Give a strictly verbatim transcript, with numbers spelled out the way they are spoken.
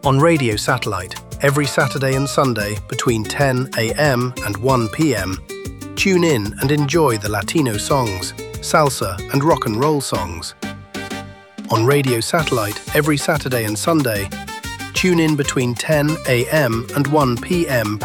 On radio satellite, every Saturday and Sunday between ten a m and one p m Tune in and enjoy the Latino songs, salsa and rock and roll songs. On radio satellite, every Saturday and Sunday, tune in between ten a m and one p m